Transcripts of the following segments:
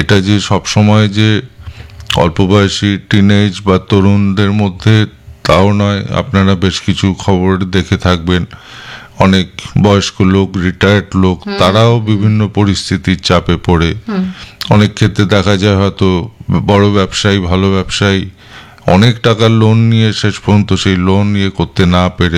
এটা যে সবসময় যে অল্প বয়সী টিনেজ বা তরুণদের মধ্যে তাও নয়, আপনারা বেশ কিছু খবর দেখে থাকবেন, অনেক বয়স্ক লোক, রিটায়ার্ড লোক, তারাও বিভিন্ন পরিস্থিতির চাপে পড়ে অনেক ক্ষেত্রে দেখা যায় হয়তো বড় ব্যবসায়ী, ভালো ব্যবসায়ী অনেক টাকার লোন নিয়ে শেষ পর্যন্ত সেই লোন নিয়ে করতে না পেরে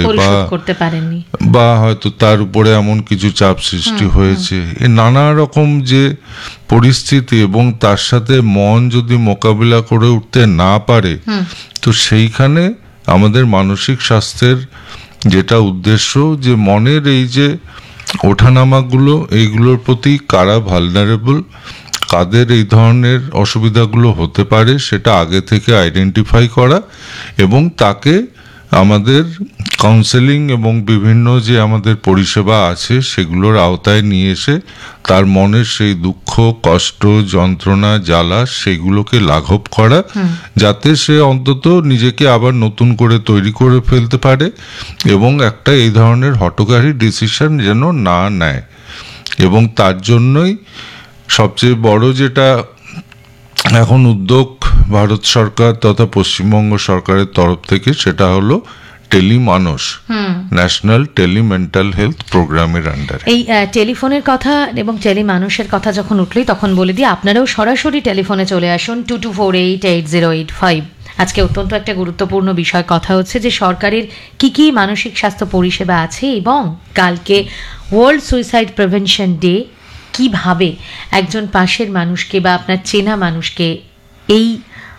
বা হয়তো তার উপরে এমন কিছু চাপ সৃষ্টি হয়েছে, নানা রকম যে পরিস্থিতি, এবং তার সাথে মন যদি মোকাবিলা করে উঠতে না পারে, তো সেইখানে আমাদের মানসিক স্বাস্থ্যের যেটা উদ্দেশ্য, যে মনের এই যে ওঠানামাগুলো, এইগুলোর প্রতি কারা ভালনারেবল, কাদের এই ধরনের অসুবিধাগুলো হতে পারে, সেটা আগে থেকে আইডেন্টিফাই করা এবং তাকে আমাদের কাউন্সেলিং এবং বিভিন্ন যে আমাদের পরিষেবা আছে সেগুলোর আওতায় নিয়ে এসে তার মনের সেই দুঃখ, কষ্ট, যন্ত্রণা, জ্বালা সেগুলোকে লাঘব করা, যাতে সে অন্তত নিজেকে আবার নতুন করে তৈরি করে ফেলতে পারে এবং একটা এই ধরনের হঠকারী ডিসিশন যেন না নেয়। এবং তার জন্যই সবচেয়ে বড় যেটা এখন উদ্যোগ ভারত সরকার তথা পশ্চিমবঙ্গ সরকারের তরফ থেকে, সেটা হলো টেলিমানস, ন্যাশনাল টেলি মেন্টাল হেলথ প্রোগ্রামের আন্ডারে। এই টেলিফোনের কথা এবং টেলিমানসের কথা যখন উঠলেই তখন বলে দিই, আপনারাও সরাসরি টেলিফোনে চলে আসুন 22488085। আজকে অত্যন্ত একটা গুরুত্বপূর্ণ বিষয় কথা হচ্ছে যে সরকারের কি কি মানসিক স্বাস্থ্য পরিষেবা আছে এবং কালকে ওয়ার্ল্ড সুইসাইড প্রিভেনশন ডে, কিভাবে একজন পাশের মানুষকে বা আপনার চেনা মানুষকে এই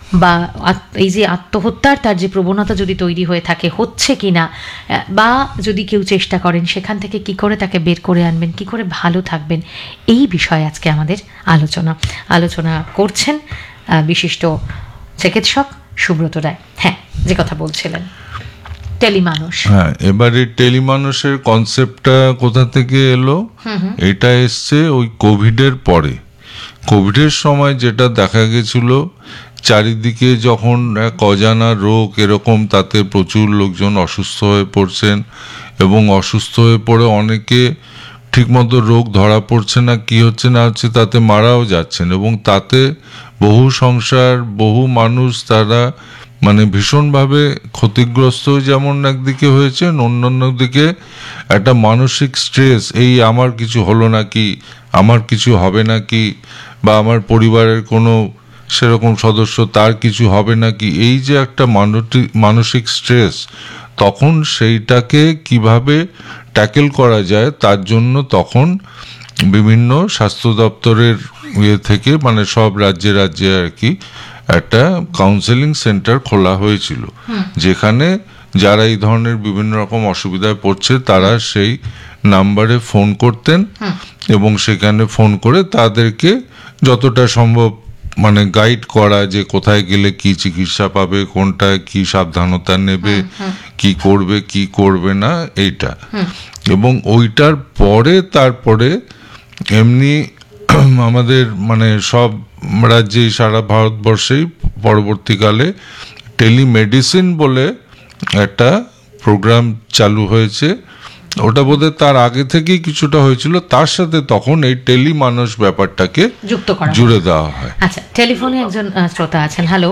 যে আত্মহত্যার তার যে প্রবণতা যদি তৈরি হয়ে থাকে, হচ্ছে কিনা, বা যদি কেউ চেষ্টা করেন সেখান থেকে কি করে তাকে বের করে আনবেন, কি করে ভালো থাকবেন, এই বিষয়ে আজকে আমাদের আলোচনা করছেন বিশিষ্ট চিকিৎসক সুব্রত রায়। হ্যাঁ, যে কথা বলছিলেন টেলিমানস। হ্যাঁ, এবারে টেলিমানসের কনসেপ্টটা কোথা থেকে এলো? এটা এসছে ওই কোভিডের পরে। কোভিডের সময় যেটা দেখা গেছিল, চারিদিকে যখন এক অজানা রোগ এরকম, তাতে প্রচুর লোকজন অসুস্থ হয়ে পড়ছেন এবং অসুস্থ হয়ে পড়ে অনেকে ঠিকমতো রোগ ধরা পড়ছে না, কি হচ্ছে না হচ্ছে তাতে মারাও যাচ্ছেন, এবং তাতে বহু সংসার, বহু মানুষ তারা মানে ভীষণভাবে ক্ষতিগ্রস্ত যেমন একদিকে হয়েছেন, অন্যান্য দিকে একটা মানসিক স্ট্রেস, এই আমার কিছু হলো নাকি, আমার কিছু হবে নাকি, বা আমার পরিবারের কোনো সেরকম সদস্য তার কিছু হবে নাকি, এই যে একটা মানসিক স্ট্রেস, তখন সেইটাকে কিভাবে ট্যাকেল করা যায় তার জন্য তখন বিভিন্ন স্বাস্থ্য দপ্তরের থেকে মানে সব রাজ্যে রাজ্যে আর কি একটা কাউন্সেলিং সেন্টার খোলা হয়েছিল, যেখানে যারা এই ধরনের বিভিন্ন রকম অসুবিধায় পড়ছে তারা সেই নাম্বারে ফোন করতেন এবং সেখানে ফোন করে তাদেরকে যতটা সম্ভব মানে গাইড করা, যে কোথায় গেলে কি চিকিৎসা পাবে, কোনটায় কি সাবধানতা নেবে, কি করবে কি করবে না, এইটা। এবং ওইটার পরে তারপরে এমনি আমাদের মানে সব রাজ্যেই সারা ভারতবর্ষেই পরবর্তীকালে টেলিমেডিসিন বলে একটা প্রোগ্রাম চালু হয়েছে। ওটা বোধহয় তার আগে থেকেই কিছুটা হয়েছিল, তার সাথে তখন এই টেলিমানস ব্যাপারটাকে জুড়ে দেওয়া হয়। আচ্ছা, টেলিফোনে একজন শ্রোতা আছেন। হ্যালো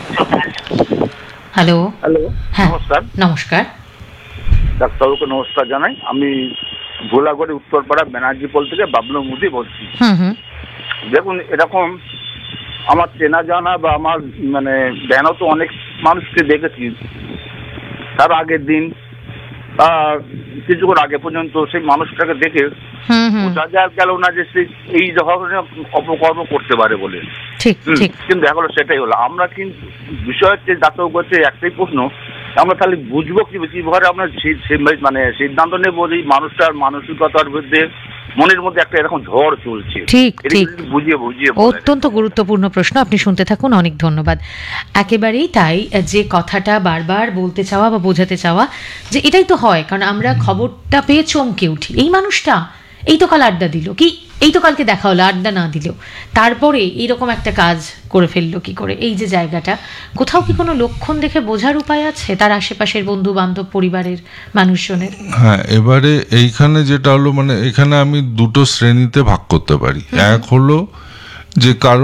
হ্যালো হ্যালো, হ্যাঁ নমস্কার। নমস্কার ডাক্তারবাবুকে নমস্কার জানাই। আমি গোলাগড়ি উত্তরপাড়া ব্যানার্জিপোল থেকে বাবলু মুদি বলছি। দেখুন, এরকম আমার চেনা জানা বা আমার মানে ব্যানও তো অনেক মানুষকে দেখেছি, তার আগের দিন কিছুক্ষণ আগে পর্যন্ত সেই মানুষটাকে দেখে বোঝা যায় গেল না যে সে এই ধরনের অপকর্ম করতে পারে বলে। কিন্তু দেখা গেলো সেটাই হলো। আমরা কিন্তু বিষয় হচ্ছে ডাক্তারবাবু কাছে একটাই প্রশ্ন, আমরা তাহলে বুঝবো কিভাবে আমরা মানে সিদ্ধান্ত নেবো যে মানুষটার মানসিকতার মধ্যে মনের মধ্যে একটা এরকম ঝড় চলছে। ঠিক বুঝিয়ে অত্যন্ত গুরুত্বপূর্ণ প্রশ্ন, আপনি শুনতে থাকুন। অনেক ধন্যবাদ। একেবারেই তাই, যে কথাটা বারবার বলতে চাওয়া বা বোঝাতে চাওয়া যে এটাই তো হয়, কারণ আমরা খবরটা পেয়ে চমকে উঠি, এই মানুষটা এই তো কাল আড্ডা দিল, কি এই তো কালকে দেখা হলো, আড্ডা না দিলেও তারপরে এইরকম একটা কাজ করে ফেললো কি করে, এই যে জায়গাটা, কোথাও কি কোনো লক্ষণ দেখে বোঝার উপায় আছে তার আশেপাশের বন্ধু বান্ধব পরিবারের মানুষজনের? হ্যাঁ, এবারে এইখানে যেটা হলো মানে এখানে আমি দুটো শ্রেণীতে ভাগ করতে পারি। এক হলো যে কারো